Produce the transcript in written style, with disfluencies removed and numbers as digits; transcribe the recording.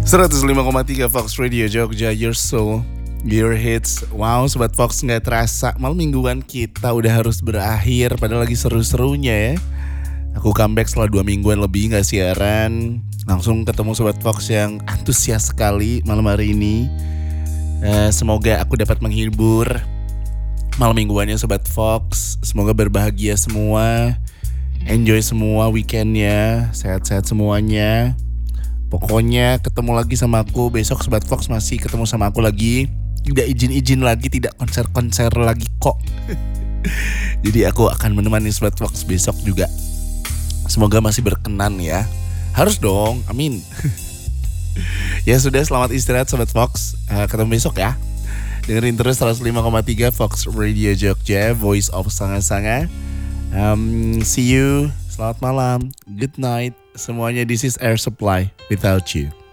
105,3 Fox Radio Jogja, your soul, your hits. Wow, Sobat Fox, gak terasa malam mingguan kita udah harus berakhir. Padahal lagi seru-serunya ya. Aku comeback setelah 2 mingguan lebih gak siaran. Langsung ketemu Sobat Fox yang antusias sekali malam hari ini. Semoga aku dapat menghibur malam mingguannya Sobat Fox. Semoga berbahagia semua. Enjoy semua weekendnya. Sehat-sehat semuanya. Pokoknya ketemu lagi sama aku besok. Sobat Fox masih ketemu sama aku lagi. Tidak izin-izin lagi, tidak konser-konser lagi kok. Jadi aku akan menemani Sobat Fox besok juga. Semoga masih berkenan ya. Harus dong, amin. Ya sudah, selamat istirahat Sobat Fox. Ketemu besok ya. Dengerin terus 105,3 Fox Radio Jogja, Voice of Sanga-Sanga. See you. Selamat malam. Good night. Semuanya, this is Air Supply, Without You.